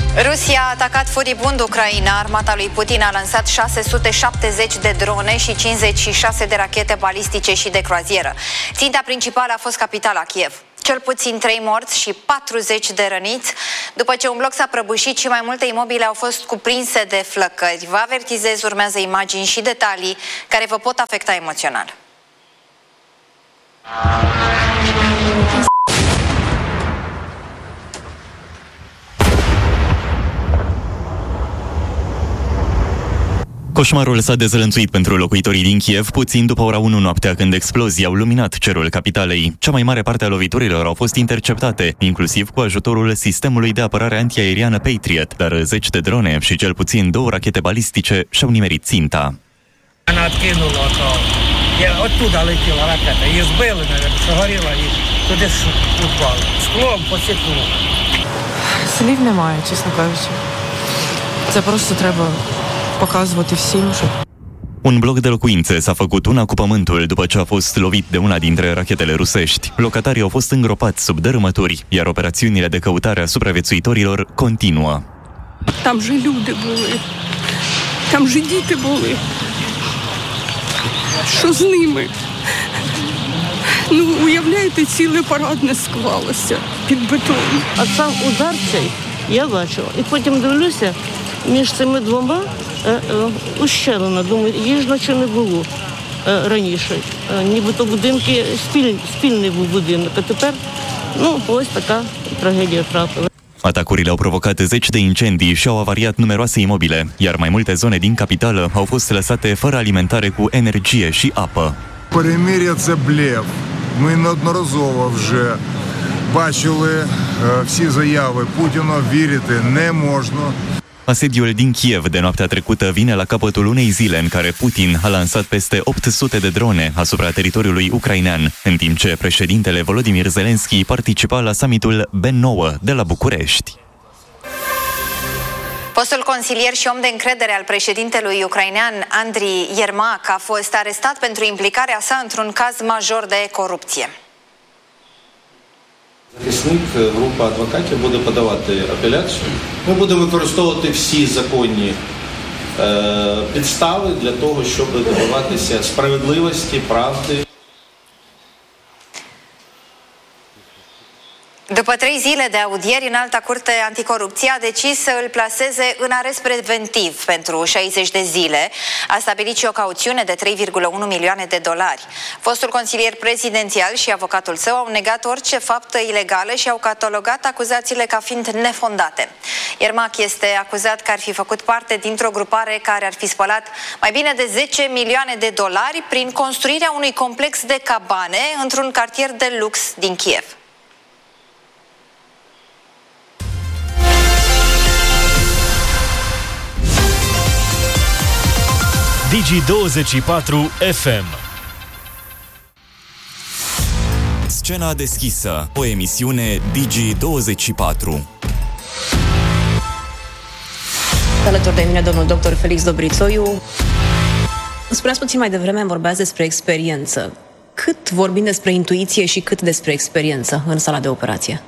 Rusia a atacat furibund Ucraina. Armata lui Putin a lansat 670 de drone și 56 de rachete balistice și de croazieră. Ținta principală a fost capitala Kiev. Cel puțin 3 morți și 40 de răniți, după ce un bloc s-a prăbușit și mai multe imobile au fost cuprinse de flăcări. Vă avertizez, urmează imagini și detalii care vă pot afecta emoțional. Coșmarul s-a dezlănțuit pentru locuitorii din Kiev puțin după ora 1 noaptea, când explozii au luminat cerul capitalei. Cea mai mare parte a loviturilor au fost interceptate, inclusiv cu ajutorul sistemului de apărare antiaeriană Patriot, dar 10 de drone și cel puțin 2 rachete balistice și-au nimerit ținta. Слів немає, чесно кажучи. Це просто треба показувати всім, що... Un bloc de locuințe s-a făcut una cu pământul după ce a fost lovit de una dintre rachetele rusești. Locatarii au fost îngropați sub dărâmături, iar operațiunile de căutare a supraviețuitorilor continuă. Там же люди були, там же діти були. Що з ними? Ну, уявляєте, ціле парадне склалося під бетоном. А сам удар цей я бачила. І потім дивлюся, між цими двома ущелина. Думаю, її ж наче не було раніше. Нібито будинки, спільний був будинок. А тепер, ну, ось така трагедія трапила. Atacurile au provocat 10 de incendii și au avariat numeroase imobile, iar mai multe zone din capitală au fost lăsate fără alimentare cu energie și apă. Перемир'я – це блеф. Ми неодноразово вже бачили всі заяви Путіна, вірити не можна. Asediul din Kiev de noaptea trecută vine la capătul unei zile în care Putin a lansat peste 800 de drone asupra teritoriului ucrainean, în timp ce președintele Volodymyr Zelensky participa la summitul B9 de la București. Fostul consilier și om de încredere al președintelui ucrainean Andriy Yermak a fost arestat pentru implicarea sa într-un caz major de corupție. Захисник, група адвокатів буде подавати апеляцію. Ми будемо використовувати всі законні підстави для того, щоб добиватися справедливості, правди. După 3 zile de audieri, Înalta Curte Anticorupție a decis să îl plaseze în arest preventiv pentru 60 de zile. A stabilit și o cauțiune de 3,1 milioane de dolari. Fostul consilier prezidențial și avocatul său au negat orice faptă ilegală și au catalogat acuzațiile ca fiind nefondate. Yermak este acuzat că ar fi făcut parte dintr-o grupare care ar fi spălat mai bine de 10 milioane de dolari prin construirea unui complex de cabane într-un cartier de lux din Kiev. Digi24 FM. Scena deschisă, o emisiune Digi24. Alături de mine domnul dr. Felix Dobrițoiu. Spuneați puțin mai devreme, vorbeați despre experiență. Cât vorbim despre intuiție și cât despre experiență în sala de operație?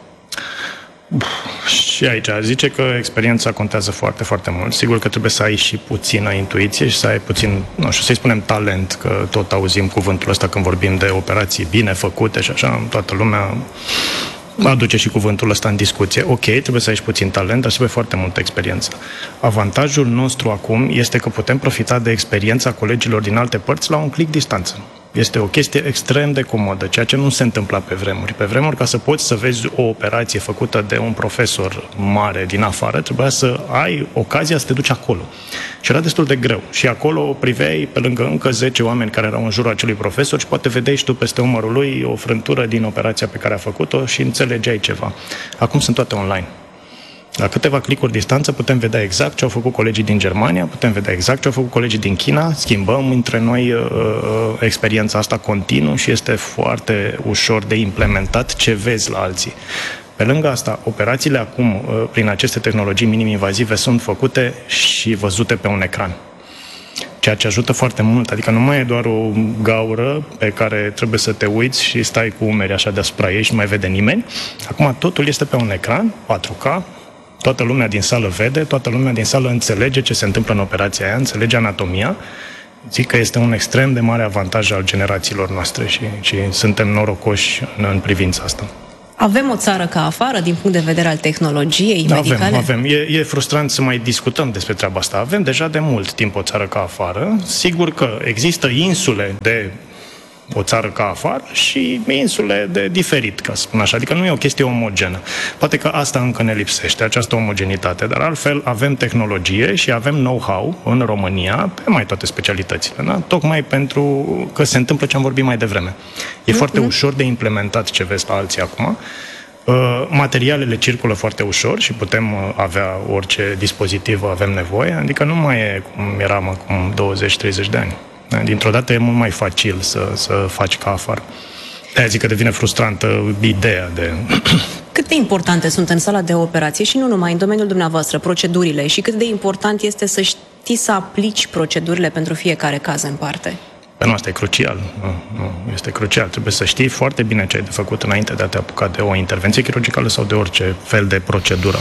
Și aici zice că experiența contează foarte, foarte mult. Sigur că trebuie să ai și puțină intuiție și să ai puțin, nu știu, să-i spunem talent, că tot auzim cuvântul ăsta când vorbim de operații bine făcute și așa, toată lumea aduce și cuvântul ăsta în discuție. Ok, trebuie să ai și puțin talent, dar trebuie foarte multă experiență. Avantajul nostru acum este că putem profita de experiența colegilor din alte părți la un click distanță. Este o chestie extrem de comodă, ceea ce nu se întâmpla pe vremuri. Pe vremuri, ca să poți să vezi o operație făcută de un profesor mare din afară, trebuia să ai ocazia să te duci acolo. Și era destul de greu. Și acolo priveai pe lângă încă 10 oameni care erau în jurul acelui profesor și poate vedeai și tu peste umărul lui o frântură din operația pe care a făcut-o și înțelegeai ceva. Acum sunt toate online. La câteva clicuri distanță putem vedea exact ce au făcut colegii din Germania, putem vedea exact ce au făcut colegii din China, schimbăm între noi experiența asta continuu și este foarte ușor de implementat ce vezi la alții. Pe lângă asta, operațiile acum, prin aceste tehnologii minim-invazive, sunt făcute și văzute pe un ecran. Ceea ce ajută foarte mult, adică nu mai e doar o gaură pe care trebuie să te uiți și stai cu umerii așa deasupra ei și nu mai vede nimeni. Acum totul este pe un ecran, 4K, Toată lumea din sală vede, toată lumea din sală înțelege ce se întâmplă în operația aia, înțelege anatomia. Zic că este un extrem de mare avantaj al generațiilor noastre și suntem norocoși în privința asta. Avem o țară ca afară din punct de vedere al tehnologiei medicale? Avem. E frustrant să mai discutăm despre treaba asta. Avem deja de mult timp o țară ca afară. Sigur că există insule de o țară ca afară și insule de diferit, ca să spun așa. Adică nu e o chestie omogenă. Poate că asta încă ne lipsește, această omogenitate, dar altfel avem tehnologie și avem know-how în România pe mai toate specialitățile, da? Tocmai pentru că se întâmplă ce am vorbit mai devreme. E foarte ușor de implementat ce vezi la alții acum. Materialele circulă foarte ușor și putem avea orice dispozitiv avem nevoie, adică nu mai e cum eram acum 20-30 de ani. Dintr-o dată e mult mai facil să faci ca afară. De-aia zic că devine frustrantă ideea de... Cât de importante sunt în sala de operație și nu numai în domeniul dumneavoastră, procedurile, și cât de important este să știi să aplici procedurile pentru fiecare caz în parte? Pentru asta e crucial. Este crucial. Trebuie să știi foarte bine ce ai de făcut înainte de a te apuca de o intervenție chirurgicală sau de orice fel de procedură.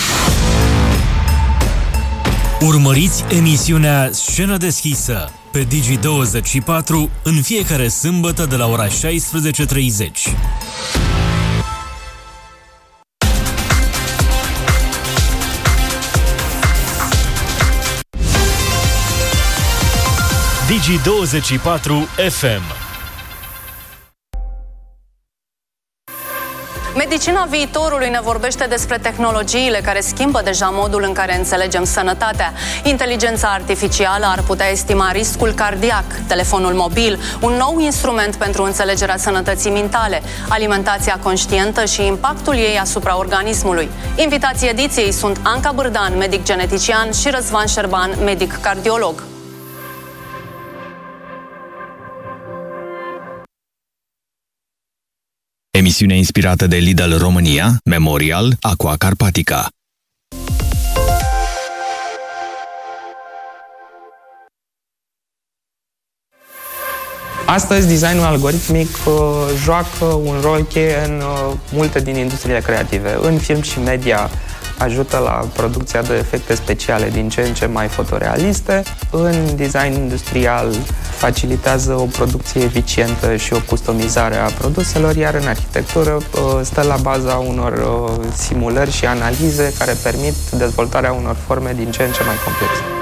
Urmăriți emisiunea Scenă deschisă pe Digi24 în fiecare sâmbătă de la ora 16:30. Digi24 FM. Medicina viitorului ne vorbește despre tehnologiile care schimbă deja modul în care înțelegem sănătatea. Inteligența artificială ar putea estima riscul cardiac, telefonul mobil, un nou instrument pentru înțelegerea sănătății mentale, alimentația conștientă și impactul ei asupra organismului. Invitații ediției sunt Anca Bârdan, medic genetician, și Răzvan Șerban, medic cardiolog. Emisiune inspirată de Lidl România, Memorial, Aqua Carpatica. Astăzi, designul algoritmic joacă un rol cheie în multe din industriile creative. În film și media ajută la producția de efecte speciale din ce în ce mai fotorealiste. În design industrial facilitează o producție eficientă și o customizare a produselor, iar în arhitectură stă la baza unor simulări și analize care permit dezvoltarea unor forme din ce în ce mai complexe.